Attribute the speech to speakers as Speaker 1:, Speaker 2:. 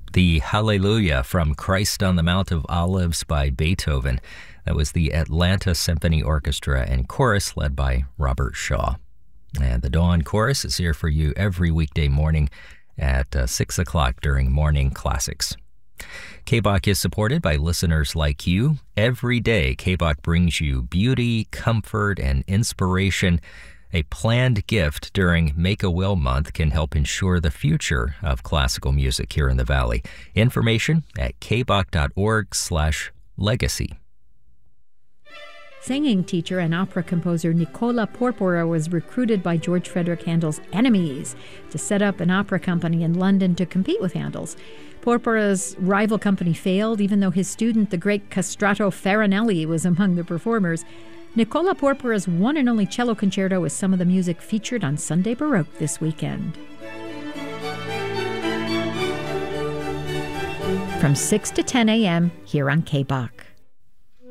Speaker 1: The Hallelujah from Christ on the Mount of Olives by Beethoven. That was the Atlanta Symphony Orchestra and chorus led by Robert Shaw. And the Dawn Chorus is here for you every weekday morning at 6 o'clock during Morning Classics. KBOC is supported by listeners like you. Every day, KBOC brings you beauty, comfort, and inspiration. A planned gift during Make-A-Will Month can help ensure the future of classical music here in the Valley. Information at kboc.org/legacy.
Speaker 2: Singing teacher and opera composer Nicola Porpora was recruited by George Frederick Handel's enemies to set up an opera company in London to compete with Handel's. Porpora's rival company failed, even though his student, the great Castrato Farinelli, was among the performers. Nicola Porpora's one and only cello concerto is some of the music featured on Sunday Baroque this weekend. From 6 to 10 a.m. here on KBOC.